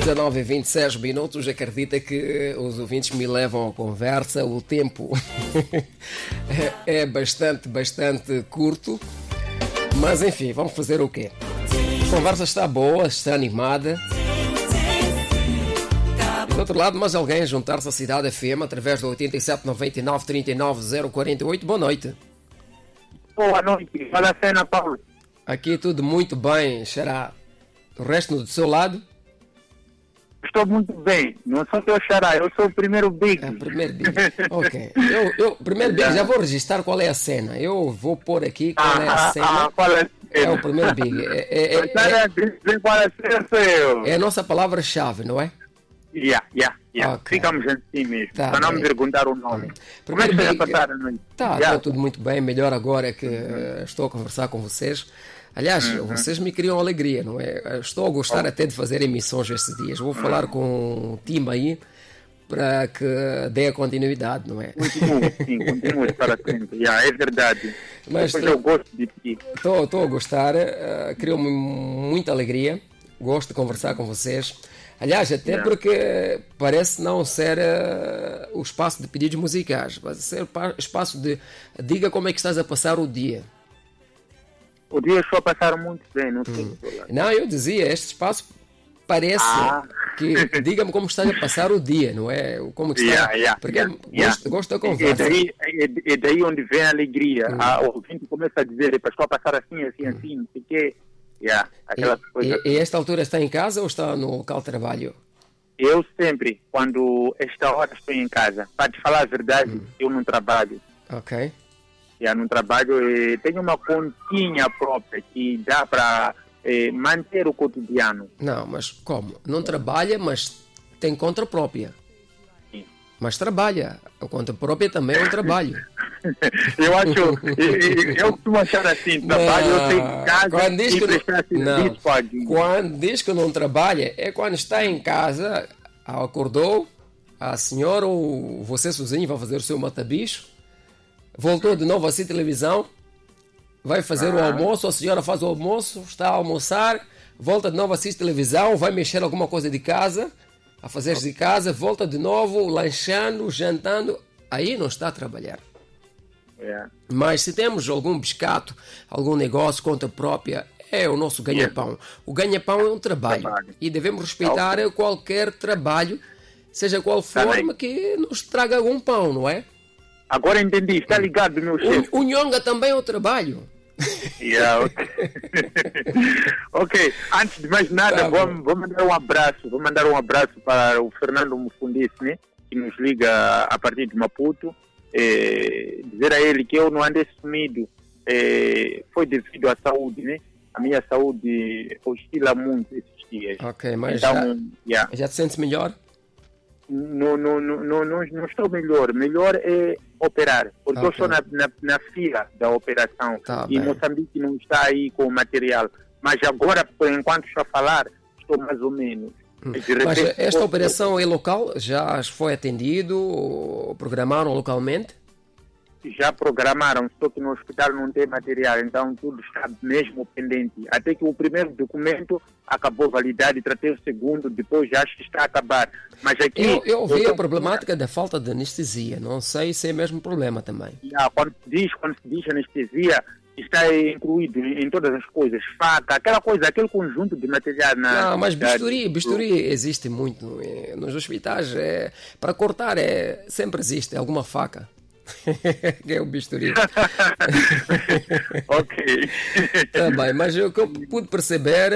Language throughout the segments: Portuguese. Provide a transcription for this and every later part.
19h26 minutos. Acredita que os ouvintes me levam à conversa. O tempo é bastante curto. Mas enfim, vamos fazer o quê? A conversa está boa, está animada. Do outro lado, mais alguém a juntar-se à Cidade FM através do 87 99 39 048. Boa noite. Boa noite. Fala a cena, Paulo. Aqui tudo muito bem, Xará. O resto do seu lado? Estou muito bem. Não sou teu Xará, eu sou o primeiro Big. É, primeiro Big. Ok. Primeiro Big, já vou registrar qual é a cena. Eu vou pôr aqui qual é a cena. Qual é a cena? É o primeiro Big. Qual é a cena, sou eu. É a nossa palavra-chave, não é? Yeah. Okay. Ficamos assim mesmo, Tá para não bem. me perguntar o nome. Como é Primeiro que vai Big, passar a noite? Está tudo muito bem, melhor agora que estou a conversar com vocês. Aliás, vocês me criam alegria, não é? Estou a gostar até de fazer emissões estes dias. Vou falar com o time aí para que dê a continuidade, não é? Continue para sempre. É verdade. Mas eu gosto de ti. Estou a gostar, criou-me muita alegria. Gosto de conversar com vocês. Aliás, até porque parece não ser o espaço de pedidos musicais, vai ser espaço de diga como é que estás a passar o dia. O dia estou a passar muito bem, não sei. Não, eu dizia, este espaço parece que diga-me como estás a passar o dia, não é? Como que está, porque gosto da conversa. É daí onde vem a alegria. O ouvinte começa a dizer, estou a passar assim, porque... E esta altura está em casa ou está no local de trabalho? Eu sempre, quando esta hora estou em casa, para te falar a verdade, eu não trabalho. Ok. No trabalho tenho uma continha própria que dá para manter o cotidiano. Não, mas como? Não trabalha, mas tem conta própria. Sim. Mas trabalha. A conta própria também é um trabalho. Eu costumo achar assim, trabalho, eu tenho casa quando diz e que prestar serviço para alguém. Quando diz que não trabalha, é quando está em casa, acordou, a senhora ou você sozinho vai fazer o seu mata-bicho, voltou de novo a assistir televisão, vai fazer o almoço, a senhora faz o almoço, está a almoçar, volta de novo a assistir televisão, vai mexer alguma coisa de casa, a fazer de casa, volta de novo, lanchando, jantando, aí não está a trabalhar. Mas se temos algum biscato, algum negócio, conta própria, é o nosso ganha-pão. O ganha-pão é um trabalho e devemos respeitar qualquer trabalho, seja qual for, que nos traga algum pão, não é? Agora entendi, está ligado, meu chefe. O nhonga também é um trabalho. Ok, antes de mais nada, vou mandar um abraço. Vou mandar um abraço para o Fernando Mufundisi, né, que nos liga a partir de Maputo. Dizer a ele que eu não andei sumido, foi devido à saúde, né? A minha saúde oscila muito esses dias. Ok, mas então, já te sentes melhor? Não estou melhor. Melhor é operar, porque eu estou na fila da operação e Moçambique não está aí com o material. Mas agora, por enquanto estou a falar, estou mais ou menos. Mas esta operação é local? Já foi atendido? Programaram localmente? Já programaram, só que no hospital não tem material, então tudo está mesmo pendente. Até que o primeiro documento acabou a validade, tratei o segundo, depois já acho que está a acabar. Mas aqui... Eu ouvi a problemática da falta de anestesia, não sei se é o mesmo problema também. Quando se diz anestesia, está incluído em todas as coisas, faca, aquele conjunto de material. Não, mas bisturi existe muito nos hospitais, para cortar sempre existe alguma faca. Que é o bisturi. Ok. Tá bem, mas o que eu pude perceber,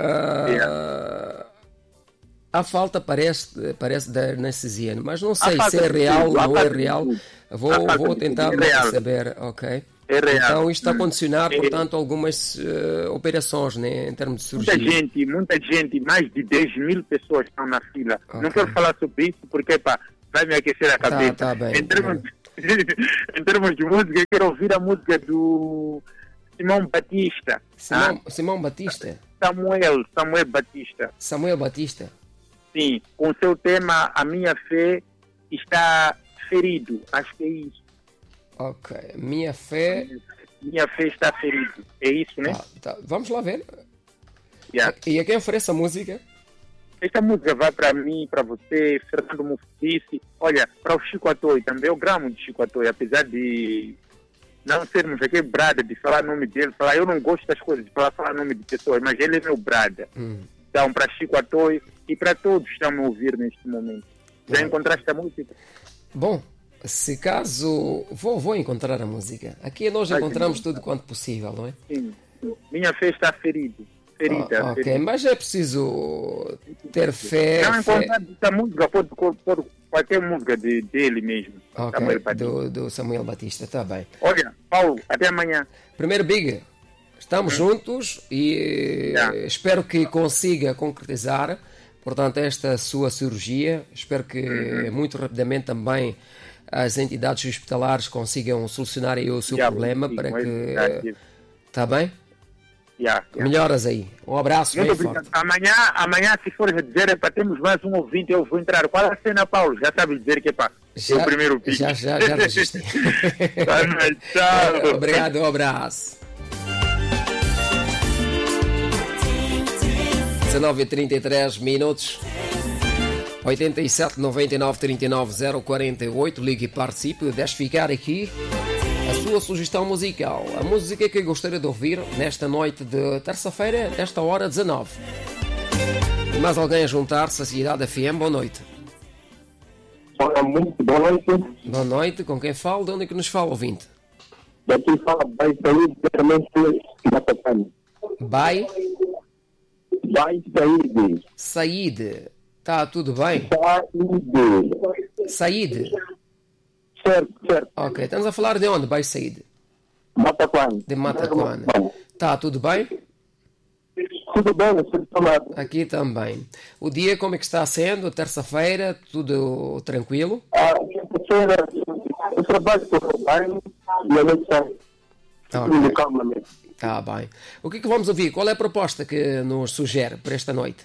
a falta parece da anestesia, mas não sei se é real ou não é real. Vou tentar perceber, ok? É real. Então isto está a condicionar, portanto, algumas operações, né, em termos de cirurgia. Muita gente, mais de 10 mil pessoas estão na fila. Okay. Não quero falar sobre isso porque vai me aquecer a cabeça. Tá bem. Em termos de música, eu quero ouvir a música do Simão Batista. Simão Batista? Samuel Batista. Samuel Batista? Sim, com o seu tema A Minha Fé Está Ferido. Acho que é isso. Ok, Minha Fé está ferido. É isso, né? Tá. Vamos lá ver. Yeah. E a quem oferece a música? esta música vai para mim, para você, Fernando Mufdisi. Olha, para o Chico Atoy também, eu gramo de Chico Atoy, apesar de não sermos aquele brada de falar o nome dele, falar, eu não gosto das coisas de falar o nome de pessoas, mas ele é meu brada. Então, para Chico Atoy e para todos que estão me ouvir neste momento. Já encontraste a música? Bom, se caso... Vou encontrar a música. Aqui nós encontramos tudo quanto possível, não é? Sim. Minha fé está ferida. Ok, mas é preciso ter fé. Não encontrar essa música, pode qualquer música dele mesmo. Ok, do Samuel Batista, está bem. Olha, Paulo, até amanhã. Primeiro, Big, estamos juntos e espero que consiga concretizar, portanto, esta sua cirurgia. Espero que muito rapidamente também as entidades hospitalares consigam solucionar aí o seu problema para que... Está bem? Melhoras aí. Um abraço bem forte. Amanhã, se for dizer, é para termos mais um ouvinte, eu vou entrar. Qual é a cena, Paulo? Já sabe dizer que é para o primeiro pico. Já registrei. Tchau. Obrigado, um abraço. 19h33 minutos. 87 99 39 048. Ligue e participe. Deixe ficar aqui a sua sugestão musical, a música que gostaria de ouvir nesta noite de terça-feira, esta hora 19. E mais alguém a juntar-se à Cidade FM? Boa noite. Olá, muito boa noite. Boa noite, com quem falo? De onde é que nos fala, ouvinte? Daqui fala Bai Saíde, diretamente da Catânia. Bai Saíde. Saíde. Está tudo bem? Saíde. Certo. Ok, estamos a falar de onde, Bai Saíde? Mataquane. De Mataquane. Está tudo bem? Tudo bem, senhor. Aqui também. O dia como é que está sendo? Terça-feira, tudo tranquilo? Terça-feira, eu trabalho com o bem e a noite sai. Tudo calmamente. Está bem. O que vamos ouvir? Qual é a proposta que nos sugere para esta noite?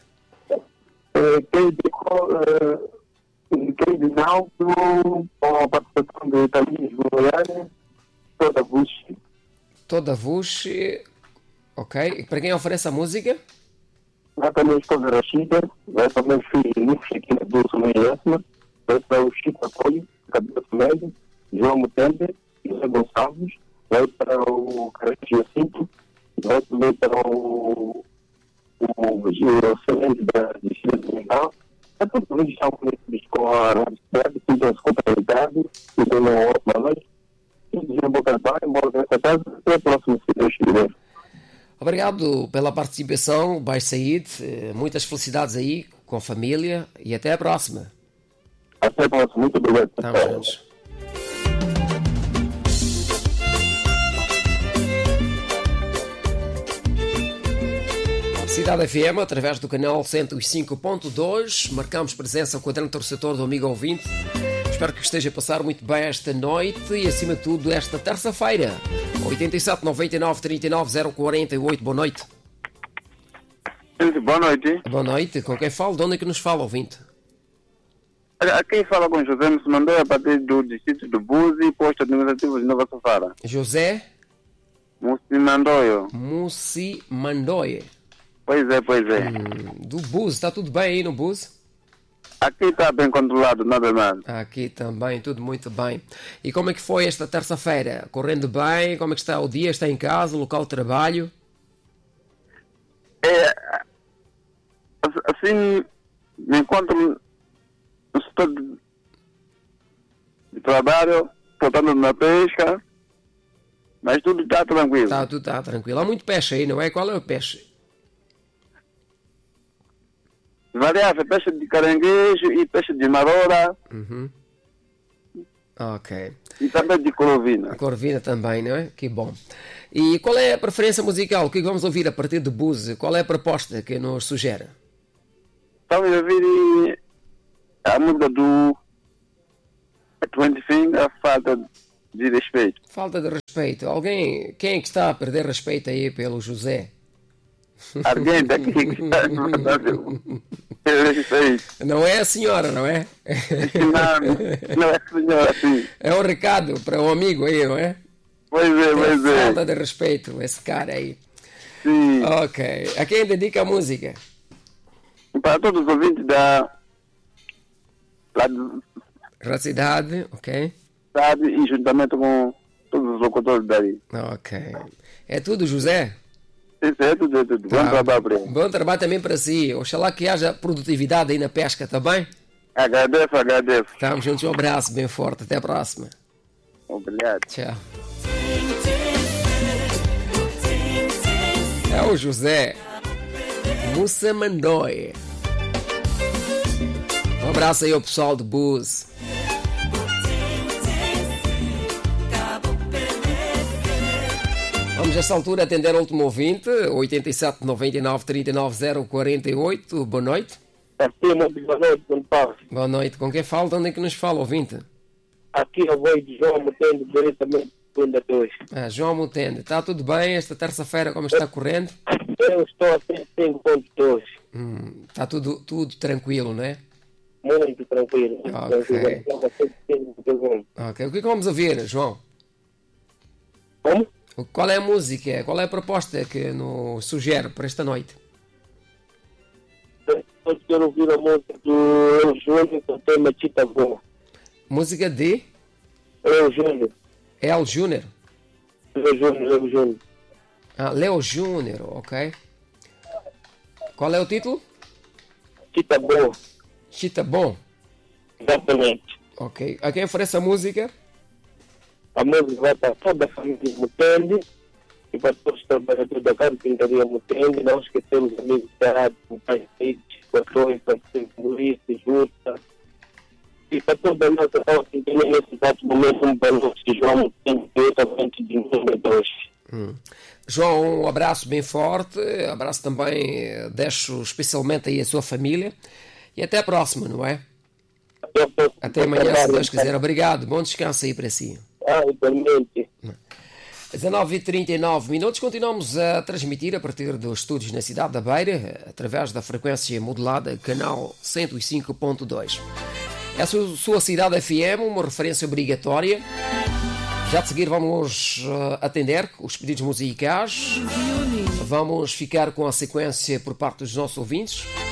Quem Dinaldo, com a participação de Tamires Goiânia, toda a Vuxi. Toda a Vuxi, ok. E para quem oferece a música? Vai para a minha esposa Rachida, vai para o meu filho Nício, aqui na Dulce Meia, vai para o Chico Apoio, Cabeça Médio, João Mutembe, José Gonçalves, vai para o Carlos Jacinto, vai também para o Excelente da Distrito de Legal. A todos os que estão conectados com a Rádio Cidade, sintam-se conectados, que tenham uma ótima noite. E dizer boa tarde, embora nesta casa, até a próxima, se Deus quiser. Obrigado pela participação, Bai Saíde. Muitas felicidades aí com a família e até a próxima. Até a próxima, muito obrigado. Estamos juntos. Cidade FM, através do canal 105.2, marcamos presença ao quadrante torcedor do amigo ouvinte. Espero que esteja a passar muito bem esta noite e, acima de tudo, esta terça-feira. 87 99 39 048. Boa noite. Boa noite. Boa noite. Com quem falo? De onde é que nos fala, ouvinte? Quem fala com José Mussimandoi, a partir do distrito do Buzi, posto administrativo de Nova Sofara. José? Mussimandoi. Mussimandoi. Pois é. Do Buzi, está tudo bem aí no Buzi? Aqui está bem controlado, nada mais. Aqui também, tudo muito bem. E como é que foi esta terça-feira? Correndo bem? Como é que está o dia? Está em casa, local de trabalho? Assim, me encontro no setor de trabalho, voltando na pesca, mas tudo está tranquilo. Tudo está tranquilo. Há muito peixe aí, não é? Qual é o peixe? Variável, peixe de caranguejo e peixe de marola. Ok. E também de corvina. Corvina também, não é? Que bom. E qual é a preferência musical? O que vamos ouvir a partir de Buzi? Qual é a proposta que nos sugere? Estamos a ouvir a música do 20 Finger, Falta de Respeito. Falta de respeito. Alguém, quem é que está a perder respeito aí pelo José? Alguém daqui que está não é a senhora, não é? Não é a senhora, sim. É um recado para um amigo aí, não é? Pois é. Falta de respeito, esse cara aí. Sim. Ok. A quem dedica a música? Para todos os ouvintes lá da cidade, ok? cidade e juntamente com todos os locutores dali. Ok. É tudo, José? Isso é tudo. Bom trabalho para ele. Bom trabalho também para si. Oxalá que haja produtividade aí na pesca, tá bem? Agradeço. Estamos juntos, um abraço bem forte. Até a próxima. Obrigado. Tchau. É o José Mussamandoi. Um abraço aí ao pessoal do Bus. Vamos nesta altura atender o último ouvinte, 87 99 39 048. Boa noite. Aqui, muito boa noite, Dom Paulo. Boa noite. Com quem fala? De onde é que nos fala, ouvinte? Aqui eu vou de João Mutende, diretamente de Segunda 2. João Mutende. Está tudo bem esta terça-feira, como está correndo? Eu estou a 5.2. Está tudo tranquilo, não é? Muito tranquilo. Ok. Ok. O que é que vamos ouvir, João? Como? Qual é a música? Qual é a proposta que nos sugere para esta noite? Eu quero ouvir a música do Eu Júnior, com o tema Chita Boa. Música de Eu Júnior. El Júnior. Eu Júnior. Leo Júnior, ok. Qual é o título? Chita Boa. Chita Bom. Exatamente. Ok. A quem oferece a música? A música vai para toda a família Mutende e para todos os trabalhadores da carpintaria Mutende. Não esquecemos os amigos da rádio, com Pai Leite, Patrões, Francisco Luís, Justa. E para toda a nossa sintonia nesse exato momento, um belo de João Mutende, diretamente de número 2. João, um abraço bem forte. Abraço também, deixo especialmente aí a sua família. E até a próxima, não é? Até amanhã, se Deus quiser. Obrigado. Bom descanso aí para si. Igualmente. 19h39. Continuamos a transmitir a partir dos estúdios na cidade da Beira, através da frequência modulada, canal 105.2. É a sua cidade FM, uma referência obrigatória. Já de seguir vamos atender os pedidos musicais. Vamos ficar com a sequência por parte dos nossos ouvintes.